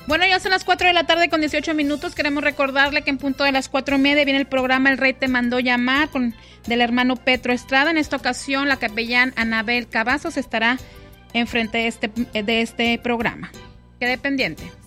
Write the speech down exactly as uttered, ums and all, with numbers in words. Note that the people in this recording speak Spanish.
Bueno, ya son las cuatro de la tarde con dieciocho minutos. Queremos recordarle que en punto de las cuatro y media viene el programa El Rey te mandó llamar con del hermano Petro Estrada. En esta ocasión, la capellán Anabel Cavazos estará enfrente de este, de este programa. Quede pendiente.